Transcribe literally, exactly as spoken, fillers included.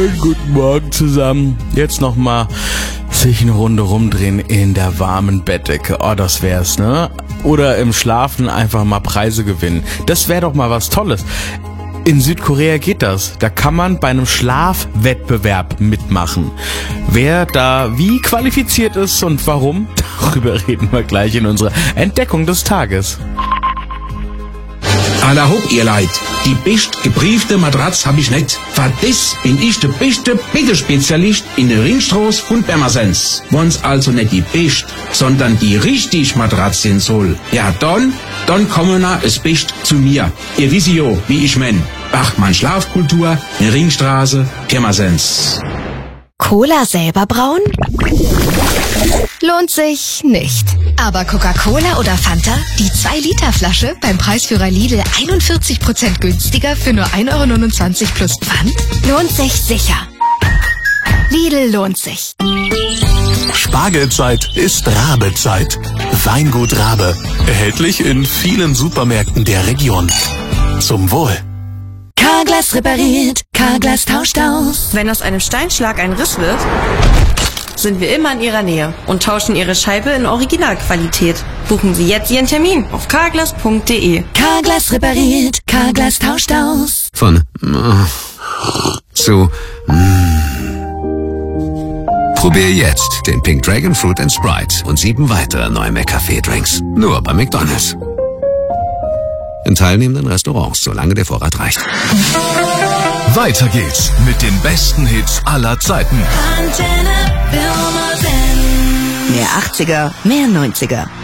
Guten Morgen zusammen. Jetzt nochmal sich eine Runde rumdrehen in der warmen Bettdecke. Oh, das wär's, ne? Oder im Schlafen einfach mal Preise gewinnen. Das wäre doch mal was Tolles. In Südkorea geht das. Da kann man bei einem Schlafwettbewerb mitmachen. Wer da wie qualifiziert ist und warum, darüber reden wir gleich in unserer Entdeckung des Tages. Alla hopp, ihr Leid. Die best gebriefte Matratz hab ich nicht. Für das bin ich der beste Bittespezialist in der Ringstraße von Pirmasens. Wenn's also nicht die best, sondern die richtig Matratz sein soll. Ja, dann, dann kommen na es best zu mir. Ihr wisst jo, wie ich mein. Bachmann Schlafkultur, in Ringstraße, Pirmasens. Cola selber brauen? Lohnt sich nicht. Aber Coca-Cola oder Fanta? Die zwei Liter Flasche beim Preisführer Lidl einundvierzig Prozent günstiger für nur ein Euro neunundzwanzig plus Pfand? Lohnt sich sicher. Lidl lohnt sich. Spargelzeit ist Rabezeit. Weingut Rabe. Erhältlich in vielen Supermärkten der Region. Zum Wohl. Carglass repariert, Carglass tauscht aus. Wenn aus einem Steinschlag ein Riss wird, sind wir immer in Ihrer Nähe und tauschen Ihre Scheibe in Originalqualität. Buchen Sie jetzt Ihren Termin auf carglass punkt de. Carglass repariert, Carglass tauscht aus. Von äh, zu mm. Probier jetzt den Pink Dragon Fruit and Sprite und sieben weitere neue McCafé-Drinks. Nur bei McDonald's. In teilnehmenden Restaurants, solange der Vorrat reicht. Weiter geht's mit den besten Hits aller Zeiten. Mehr achtziger, mehr neunziger.